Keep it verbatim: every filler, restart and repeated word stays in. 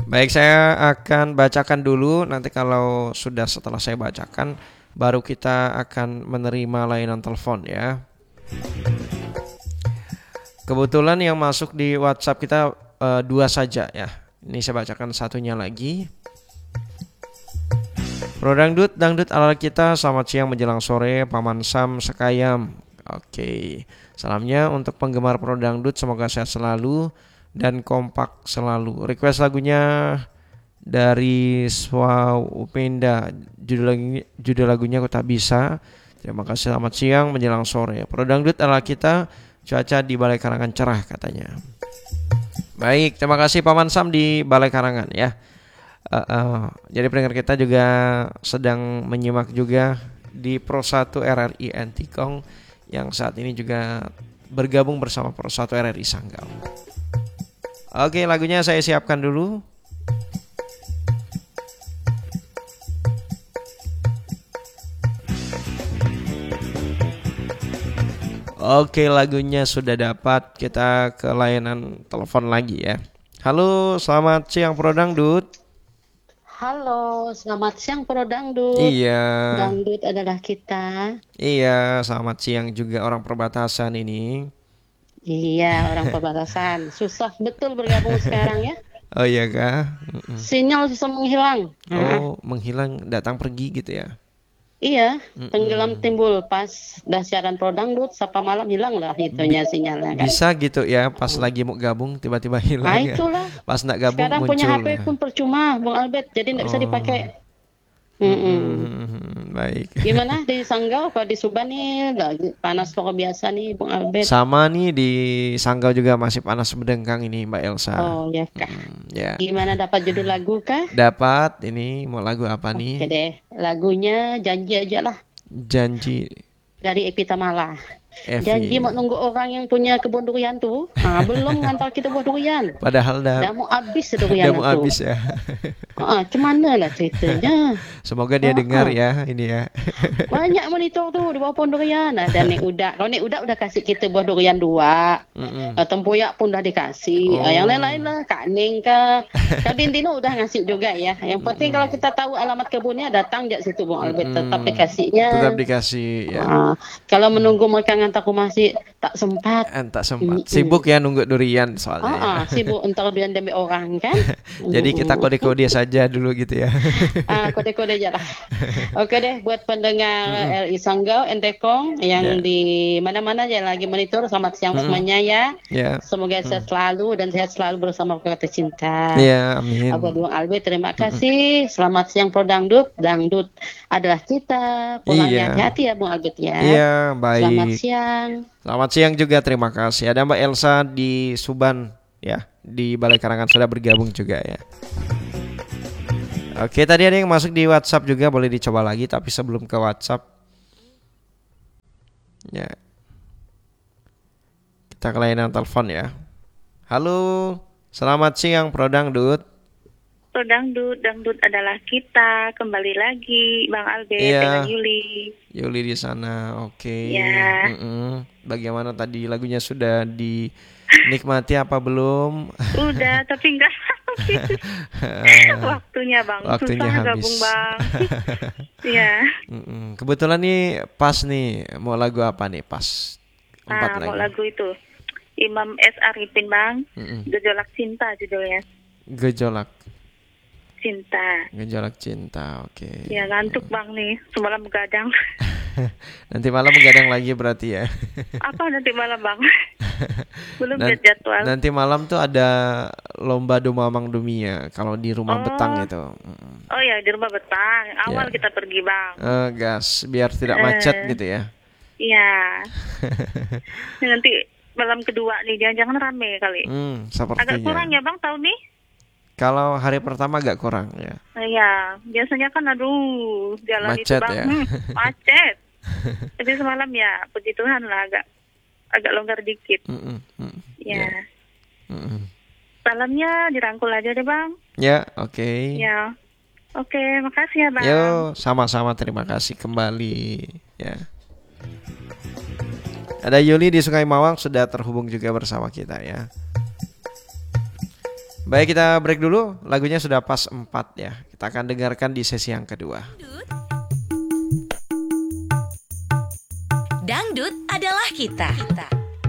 Baik, saya akan bacakan dulu. Nanti kalau sudah setelah saya bacakan, baru kita akan menerima layanan telepon ya. Kebetulan yang masuk di WhatsApp kita uh, dua saja ya. Ini saya bacakan satunya lagi. Bro Dangdut, Dangdut ala kita, selamat siang menjelang sore, Paman Sam Sekayam. Oke, salamnya untuk penggemar Pro Dangdut, semoga sehat selalu dan kompak selalu. Request lagunya dari Swapenda, judul, lagunya, judul lagunya Aku Tak Bisa. Terima kasih, selamat siang menjelang sore. Pro Dangdut ala kita, cuaca di Balai Karangan cerah katanya. Baik, terima kasih Paman Sam di Balai Karangan ya. Uh, uh, jadi pendengar kita juga sedang menyimak juga di Pro satu R R I Antikong yang saat ini juga bergabung bersama Pro satu R R I Sanggau. Oke, lagunya saya siapkan dulu. Oke, lagunya sudah dapat. Kita ke layanan telepon lagi ya. Halo, selamat siang Pro Dangdut. Halo, selamat siang Pro Dangdut. Iya. Dangdut adalah kita. Iya, selamat siang juga orang perbatasan ini. Iya, orang perbatasan. Susah betul bergabung sekarang ya. Oh iya kah? Mm-mm. Sinyal susah menghilang. Oh, menghilang, datang pergi gitu ya? Iya, Mm-mm. tenggelam timbul pas dahsyaran Pro Dangdut, sapa malam hilang lah itunya Bi- sinyalnya kan. Bisa gitu ya, pas lagi mau gabung tiba-tiba hilang Nah ya. itulah. Pas nak gabung Sekarang punya muncul. H P pun percuma, Bung Albert, jadi nggak bisa Oh. dipakai. Mm-mm. Mm-mm. Baik. Gimana di Sanggau apa di Suban nih? Lagi panas pokok biasa nih, Bung Albert. Sama nih di Sanggau juga masih panas berdengkang ini Mbak Elsa. Oh ya kah. Mm, ya. Gimana dapat judul lagu kah? Dapat, ini mau lagu apa nih? Oke deh, lagunya Janji aja lah Janji dari Epi Tamala. Evi. Janji mau nunggu orang yang punya kebun durian tuh, nah, belum ngantar kita buah durian. Padahal dah, Dah mau habis udah durian mau itu. habis ya. Ah, cuman lah ceritanya. Semoga dia Ah, dengar ah. ya ini ya. Banyak monitor tuh di bawah pohon durian. Nah, dan Nek Udak, kalau Nek Udak udah kasih kita buah durian dua. Mm-mm. Uh, tempoyak pun udah dikasih. Oh. Uh, yang lain-lain lah, Kak Ning kah. Kak Dintino udah ngasih juga ya. Yang penting kalau kita tahu alamat kebunnya, datang aja situ Bung Albert. Tetap Mm-mm. dikasihnya. Tetap dikasih ya. Ah, kalau menunggu mereka ngantar aku masih tak sempat. Entah sempat. Mm-mm. Sibuk ya nunggu durian soalnya. Ah, Ya. ah, sibuk entar durian demi orang kan. Jadi kita Mm-mm. kode-kode saja dulu gitu ya. Ah, kode-kode aja lah. Oke deh, buat pendengar Mm-mm. R I Sanggau, Entekong yang Ya. di mana-mana ya lagi monitor, selamat siang Mm-mm. semuanya ya. Ya. Semoga sehat selalu dan sehat selalu bersama keluarga tercinta. Ya, amin. Abah Bung Albert, terima kasih. Selamat siang Pro Dangdut. Dangdut adalah kita. Pulangnya Iya. hati-hati ya Bung Albert ya. Iya, Selamat baik. siang. Selamat siang juga, terima kasih. Ada Mbak Elsa di Suban ya, di Balai Karangan sudah bergabung juga ya. Oke, tadi ada yang masuk di WhatsApp juga, boleh dicoba lagi. Tapi sebelum ke WhatsApp, ya kita ke layanan telepon ya. Halo, selamat siang Pro Dangdut. Pro Dangdut, Dangdut adalah kita. Kembali lagi Bang Albert Iya. dengan Yuli. Yuli di sana, oke. Ya. Mm-mm. Bagaimana tadi lagunya sudah dinikmati apa belum? Udah, tapi enggak waktunya Bang. Waktunya Susah habis. gabung Bang. Iya. Mm-mm. Kebetulan nih pas nih, mau lagu apa nih pas? Empat Nah, lagi. mau lagu itu Imam S. Arifin Bang. Mm-mm. Gejolak Cinta judulnya. Gejolak, Cinta. gejolak cinta, oke. Ya ngantuk Bang nih. Semalam begadang. Nanti malam begadang lagi berarti ya. Apa nanti malam Bang? Belum Nan- lihat jadwal. Nanti malam tuh ada lomba Duma Mang Dumia kalau di rumah Oh. Betang itu. Mm-mm. Oh ya, di rumah Betang. Awal Ya. kita pergi Bang. Eh, gas, biar tidak macet Eh. gitu ya. Iya. Nanti malam kedua nih, jangan-jangan rame kali. Hmm, Agak kurang sepertinya. ya Bang tahun nih? Kalau hari pertama agak kurang ya. Iya, biasanya kan aduh jalan itu Macet Bang, ya. hmm, macet. Tapi semalam ya puji Tuhan lah agak agak longgar dikit. Mm-mm, mm, Ya. ya. Mm-mm. Salamnya dirangkul aja deh Bang. Ya, oke. Ya. Oke, makasih ya Bang. Yo, sama-sama, terima kasih kembali ya. Ada Yuli di Sungai Mawang sudah terhubung juga bersama kita ya. Baik, kita break dulu. Lagunya sudah pas empat ya. Kita akan dengarkan di sesi yang kedua. Dangdut adalah kita. kita.